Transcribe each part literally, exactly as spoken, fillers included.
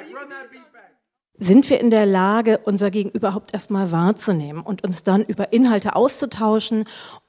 Sind wir in der Lage, unser Gegenüber überhaupt erstmal wahrzunehmen und uns dann über Inhalte auszutauschen,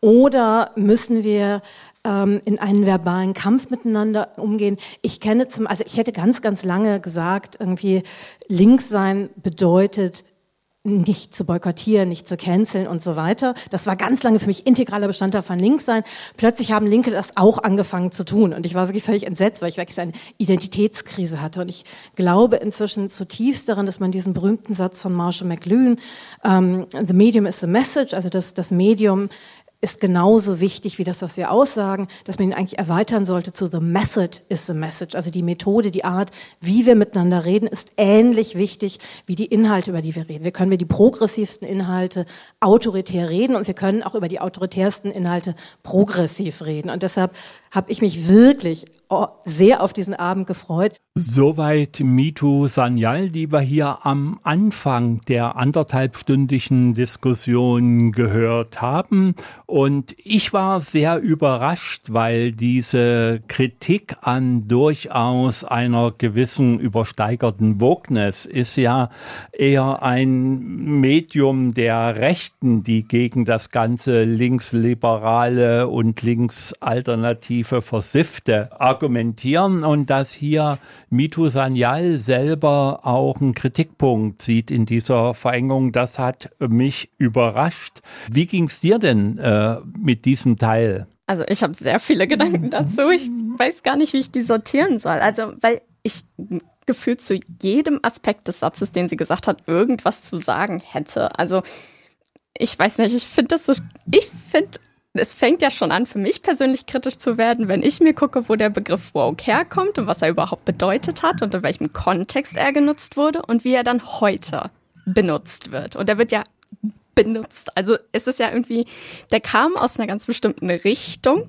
oder müssen wir ähm, in einen verbalen Kampf miteinander umgehen? Ich kenne zum, also ich hätte ganz, ganz lange gesagt, irgendwie links sein bedeutet, nicht zu boykottieren, nicht zu canceln und so weiter. Das war ganz lange für mich integraler Bestandteil von Linkssein. Plötzlich haben Linke das auch angefangen zu tun und ich war wirklich völlig entsetzt, weil ich wirklich eine Identitätskrise hatte. Und ich glaube inzwischen zutiefst daran, dass man diesen berühmten Satz von Marshall McLuhan, um, the medium is the message, also das, das Medium ist genauso wichtig wie das, was wir aussagen, dass man ihn eigentlich erweitern sollte zu the method is the message. Also die Methode, die Art, wie wir miteinander reden, ist ähnlich wichtig wie die Inhalte, über die wir reden. Wir können über die progressivsten Inhalte autoritär reden und wir können auch über die autoritärsten Inhalte progressiv reden. Und deshalb habe ich mich wirklich sehr auf diesen Abend gefreut. Soweit Mitu Sanyal, die wir hier am Anfang der anderthalbstündigen Diskussion gehört haben. Und ich war sehr überrascht, weil diese Kritik an durchaus einer gewissen übersteigerten Wokeness ist ja eher ein Medium der Rechten, die gegen das ganze linksliberale und linksalternative Versiffte argumentieren, und dass hier Mitu Sanyal selber auch einen Kritikpunkt sieht in dieser Verengung, das hat mich überrascht. Wie ging es dir denn äh, mit diesem Teil? Also ich habe sehr viele Gedanken dazu. Ich weiß gar nicht, wie ich die sortieren soll. Also weil ich gefühlt zu jedem Aspekt des Satzes, den sie gesagt hat, irgendwas zu sagen hätte. Also ich weiß nicht, ich finde das so, ich finde, es fängt ja schon an, für mich persönlich kritisch zu werden, wenn ich mir gucke, wo der Begriff woke herkommt und was er überhaupt bedeutet hat und in welchem Kontext er genutzt wurde und wie er dann heute benutzt wird. Und er wird ja benutzt. Also es ist ja irgendwie, der kam aus einer ganz bestimmten Richtung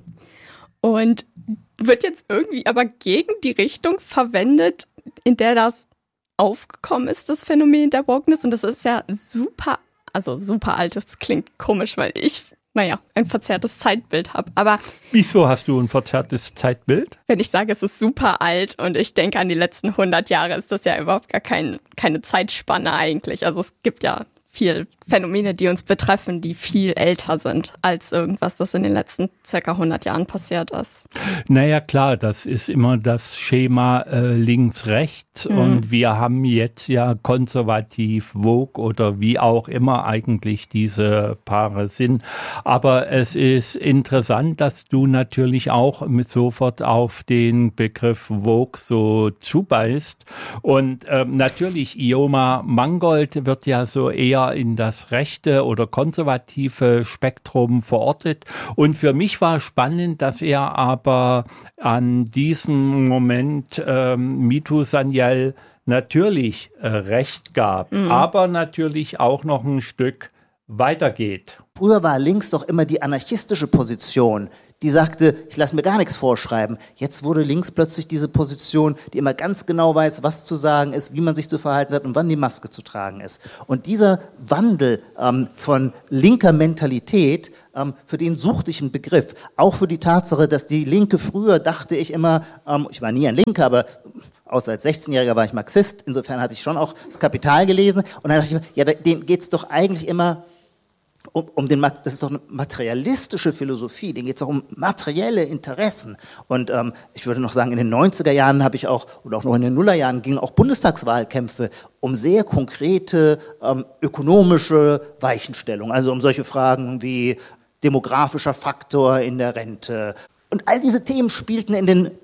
und wird jetzt irgendwie aber gegen die Richtung verwendet, in der das aufgekommen ist, das Phänomen der Wokeness. Und das ist ja super, also super alt, das klingt komisch, weil ich naja, ein verzerrtes Zeitbild habe. Aber wieso hast du ein verzerrtes Zeitbild? Wenn ich sage, es ist super alt und ich denke an die letzten hundert Jahre, ist das ja überhaupt gar kein, keine Zeitspanne eigentlich. Also es gibt ja viel Phänomene, die uns betreffen, die viel älter sind als irgendwas, das in den letzten circa hundert Jahren passiert ist. Naja, klar, das ist immer das Schema äh, links-rechts mhm. und wir haben jetzt ja konservativ, woke oder wie auch immer eigentlich diese Paare sind. Aber es ist interessant, dass du natürlich auch mit sofort auf den Begriff woke so zubeißt. Und ähm, natürlich, Ioma Mangold wird ja so eher in das rechte oder konservative Spektrum verortet. Und für mich war spannend, dass er aber an diesem Moment ähm, Mitu Sanyal natürlich äh, recht gab, mhm. aber natürlich auch noch ein Stück weitergeht. Früher war links doch immer die anarchistische Position, die sagte, ich lasse mir gar nichts vorschreiben. Jetzt wurde links plötzlich diese Position, die immer ganz genau weiß, was zu sagen ist, wie man sich zu verhalten hat und wann die Maske zu tragen ist. Und dieser Wandel ähm, von linker Mentalität, ähm, für den suchte ich einen Begriff. Auch für die Tatsache, dass die Linke früher, dachte ich immer, ähm, ich war nie ein Linker, aber außer als sechzehnjähriger war ich Marxist, insofern hatte ich schon auch das Kapital gelesen. Und dann dachte ich mir, ja, denen geht es doch eigentlich immer Um, um den, das ist doch eine materialistische Philosophie, denen geht es doch um materielle Interessen. Und ähm, ich würde noch sagen, in den neunziger Jahren habe ich auch, oder auch noch in den Nullerjahren, gingen auch Bundestagswahlkämpfe um sehr konkrete ähm, ökonomische Weichenstellungen, also um solche Fragen wie demografischer Faktor in der Rente. Und all diese Themen spielten in den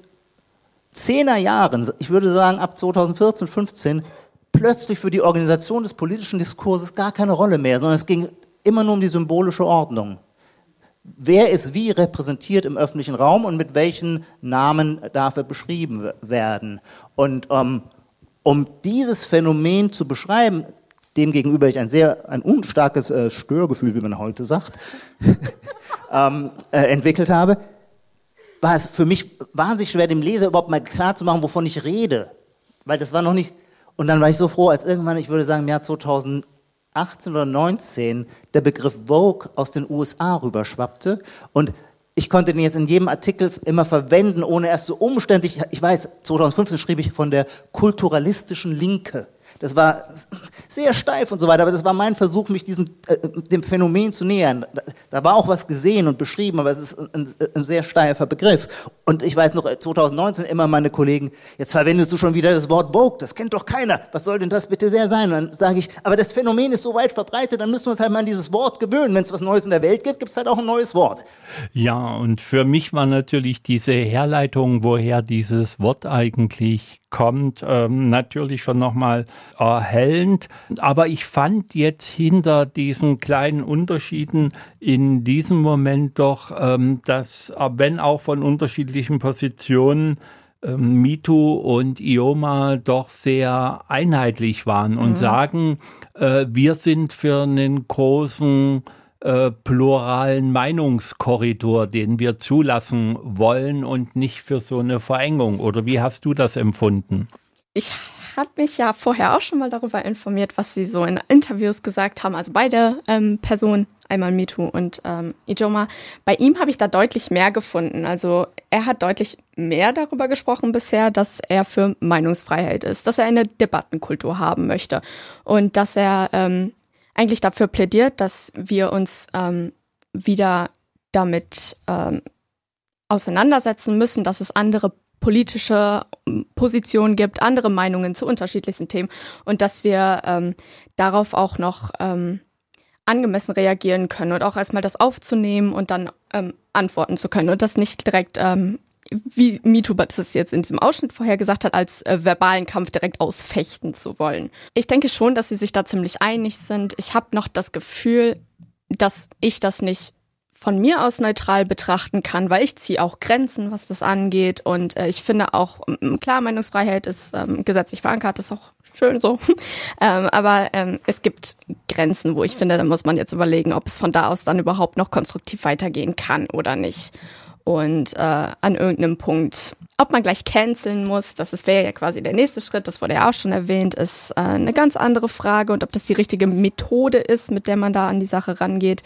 Zehnerjahren, ich würde sagen ab zweitausendvierzehn, fünfzehn, plötzlich für die Organisation des politischen Diskurses gar keine Rolle mehr, sondern es ging immer nur um die symbolische Ordnung. Wer ist wie repräsentiert im öffentlichen Raum und mit welchen Namen darf er beschrieben werden? Und ähm, um dieses Phänomen zu beschreiben, demgegenüber ich ein sehr ein unstarkes äh, Störgefühl, wie man heute sagt, ähm, äh, entwickelt habe, war es für mich wahnsinnig schwer, dem Leser überhaupt mal klar zu machen, wovon ich rede. Weil das war noch nicht... Und dann war ich so froh, als irgendwann, ich würde sagen, im Jahr zweitausendachtzehn oder neunzehn der Begriff Woke aus den U S A rüberschwappte. Und ich konnte den jetzt in jedem Artikel immer verwenden, ohne erst so umständlich, ich weiß, zweitausendfünfzehn schrieb ich von der kulturalistischen Linke. Das war sehr steif und so weiter, aber das war mein Versuch, mich diesem, äh, dem Phänomen zu nähern. Da, da war auch was gesehen und beschrieben, aber es ist ein, ein sehr steifer Begriff. Und ich weiß noch, zweitausendneunzehn immer meine Kollegen, jetzt verwendest du schon wieder das Wort Vogue, das kennt doch keiner, was soll denn das bitte sehr sein? Und dann sage ich, aber das Phänomen ist so weit verbreitet, dann müssen wir uns halt mal an dieses Wort gewöhnen. Wenn es was Neues in der Welt gibt, gibt es halt auch ein neues Wort. Ja, und für mich war natürlich diese Herleitung, woher dieses Wort eigentlich kommt, ähm, natürlich schon nochmal erhellend. Aber ich fand jetzt hinter diesen kleinen Unterschieden in diesem Moment doch, ähm, dass, wenn auch von unterschiedlichen Positionen, ähm, MeToo und IOMA doch sehr einheitlich waren und mhm. sagen, äh, wir sind für einen großen Äh, pluralen Meinungskorridor, den wir zulassen wollen und nicht für so eine Verengung. Oder wie hast du das empfunden? Ich habe mich ja vorher auch schon mal darüber informiert, was sie so in Interviews gesagt haben. Also beide ähm, Personen, einmal MeToo und ähm, IOMA. Bei ihm habe ich da deutlich mehr gefunden. Also er hat deutlich mehr darüber gesprochen bisher, dass er für Meinungsfreiheit ist, dass er eine Debattenkultur haben möchte und dass er ähm, eigentlich dafür plädiert, dass wir uns ähm, wieder damit ähm, auseinandersetzen müssen, dass es andere politische Positionen gibt, andere Meinungen zu unterschiedlichsten Themen und dass wir ähm, darauf auch noch ähm, angemessen reagieren können und auch erstmal das aufzunehmen und dann ähm, antworten zu können und das nicht direkt ähm, wie MeToo das jetzt in diesem Ausschnitt vorher gesagt hat, als äh, verbalen Kampf direkt ausfechten zu wollen. Ich denke schon, dass sie sich da ziemlich einig sind. Ich habe noch das Gefühl, dass ich das nicht von mir aus neutral betrachten kann, weil ich ziehe auch Grenzen, was das angeht. Und äh, ich finde auch, klar, Meinungsfreiheit ist ähm, gesetzlich verankert, ist auch schön so. ähm, aber ähm, es gibt Grenzen, wo ich finde, da muss man jetzt überlegen, ob es von da aus dann überhaupt noch konstruktiv weitergehen kann oder nicht. Und äh, an irgendeinem Punkt, ob man gleich canceln muss, das wäre ja quasi der nächste Schritt, das wurde ja auch schon erwähnt, ist äh, eine ganz andere Frage. Und ob das die richtige Methode ist, mit der man da an die Sache rangeht,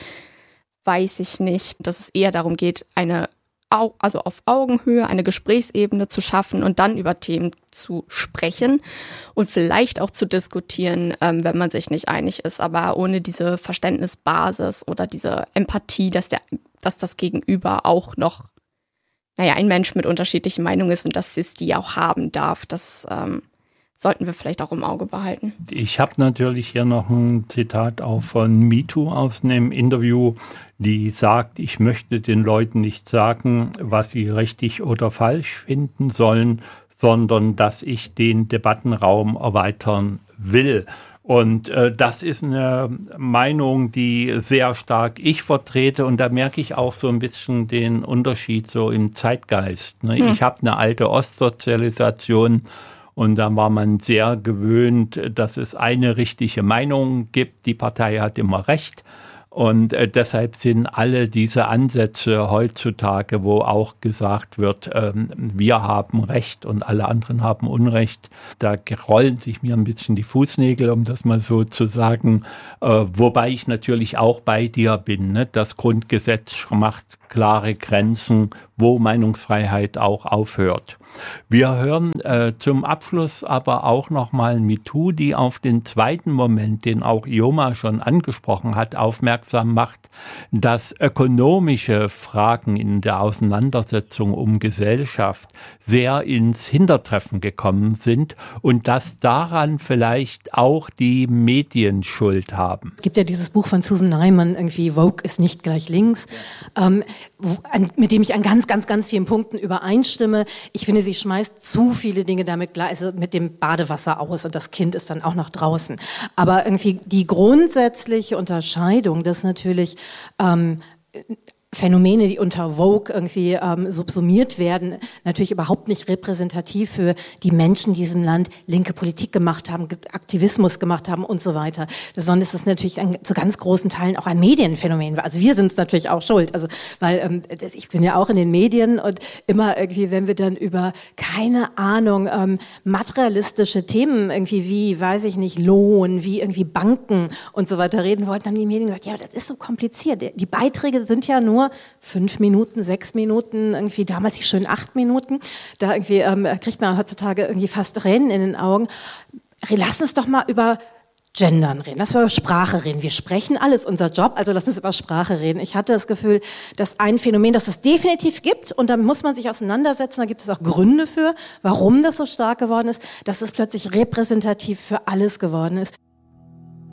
weiß ich nicht. Dass es eher darum geht, eine, also auf Augenhöhe, eine Gesprächsebene zu schaffen und dann über Themen zu sprechen und vielleicht auch zu diskutieren, ähm, wenn man sich nicht einig ist. Aber ohne diese Verständnisbasis oder diese Empathie, dass der, dass das Gegenüber auch noch naja, ein Mensch mit unterschiedlichen Meinungen ist und dass es die auch haben darf, das ähm, sollten wir vielleicht auch im Auge behalten. Ich habe natürlich hier noch ein Zitat auch von MeToo aus einem Interview, die sagt, ich möchte den Leuten nicht sagen, was sie richtig oder falsch finden sollen, sondern dass ich den Debattenraum erweitern will. Und äh, das ist eine Meinung, die sehr stark ich vertrete und da merke ich auch so ein bisschen den Unterschied so im Zeitgeist. Ne? Hm. Ich habe eine alte Ostsozialisation und da war man sehr gewöhnt, dass es eine richtige Meinung gibt. Die Partei hat immer recht. Und äh, deshalb sind alle diese Ansätze heutzutage, wo auch gesagt wird, ähm, wir haben Recht und alle anderen haben Unrecht, da rollen sich mir ein bisschen die Fußnägel, um das mal so zu sagen. Äh, wobei ich natürlich auch bei dir bin. Ne? Das Grundgesetz macht klare Grenzen, wo Meinungsfreiheit auch aufhört. Wir hören äh, zum Abschluss aber auch nochmal MeToo, die auf den zweiten Moment, den auch IOMA schon angesprochen hat, aufmerksam macht, dass ökonomische Fragen in der Auseinandersetzung um Gesellschaft sehr ins Hintertreffen gekommen sind und dass daran vielleicht auch die Medien Schuld haben. Es gibt ja dieses Buch von Susan Neiman, irgendwie Vogue ist nicht gleich links, ähm, wo, an, mit dem ich an ganz, ganz, ganz vielen Punkten übereinstimme. Ich finde, sie schmeißt zu viele Dinge damit gleich, also mit dem Badewasser aus und das Kind ist dann auch noch draußen. Aber irgendwie die grundsätzliche Unterscheidung, dass natürlich ähm, Phänomene, die unter Vogue irgendwie ähm, subsumiert werden, natürlich überhaupt nicht repräsentativ für die Menschen in diesem Land linke Politik gemacht haben, Aktivismus gemacht haben und so weiter. Sondern es ist natürlich ein, zu ganz großen Teilen auch ein Medienphänomen. Also wir sind es natürlich auch schuld. Also weil ähm, das, ich bin ja auch in den Medien und immer irgendwie, wenn wir dann über keine Ahnung ähm, materialistische Themen irgendwie wie, weiß ich nicht, Lohn, wie irgendwie Banken und so weiter reden wollten, haben die Medien gesagt, ja, das ist so kompliziert. Die Beiträge sind ja nur nur fünf Minuten, sechs Minuten, irgendwie damals die schönen acht Minuten. Da irgendwie ähm, kriegt man heutzutage irgendwie fast Tränen in den Augen. Lass uns doch mal über Gendern reden, lass uns über Sprache reden. Wir sprechen alles, unser Job, also lass uns über Sprache reden. Ich hatte das Gefühl, dass ein Phänomen, das es definitiv gibt, und da muss man sich auseinandersetzen, da gibt es auch Gründe für, warum das so stark geworden ist, dass es plötzlich repräsentativ für alles geworden ist.